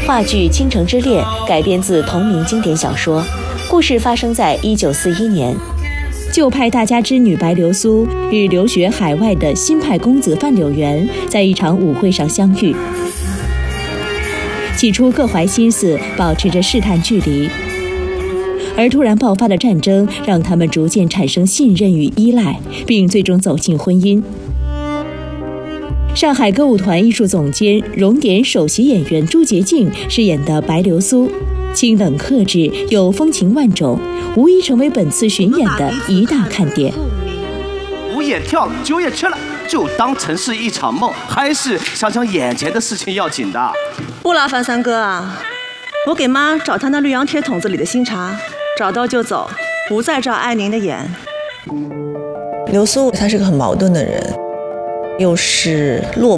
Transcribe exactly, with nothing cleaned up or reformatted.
话剧《倾城之恋》改编自同名经典小说，故事发生在一九四一年。旧派大家之女白流苏与留学海外的新派公子范柳原在一场舞会上相遇。起初各怀心思，保持着试探距离，而突然爆发的战争让他们逐渐产生信任与依赖，并最终走进婚姻。上海歌舞团艺术总监、熔点首席演员朱洁静饰演的白流苏，清冷克制又风情万种，无疑成为本次巡演的一大看点。 舞也跳了，酒也吃了，就当成是一场梦，还是想想眼前的事情要紧的。 不劳烦三哥啊，我给妈找她那绿洋铁桶子里的新茶，找到就走，不再照爱您的眼。 流苏她是个很矛盾的人，又是落